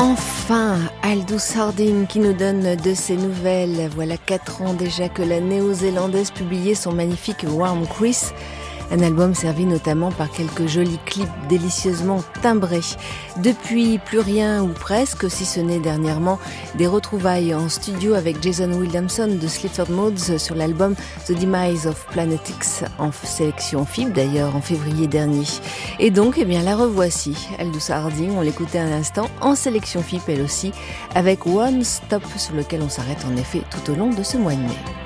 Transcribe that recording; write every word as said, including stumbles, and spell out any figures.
Enfin, Aldous Harding qui nous donne de ses nouvelles. Voilà quatre ans déjà que la néo-zélandaise publiait son magnifique Warm Chris, un album servi notamment par quelques jolis clips délicieusement timbrés. Depuis, plus rien ou presque, si ce n'est dernièrement des retrouvailles en studio avec Jason Williamson de Sleaford Mods sur l'album The Demise of Planet X, en sélection F I B d'ailleurs en février dernier. Et donc, eh bien, la revoici, Aldous Harding, on l'écoutait un instant, en sélection F I B elle aussi, avec One Stop sur lequel on s'arrête en effet tout au long de ce mois de mai.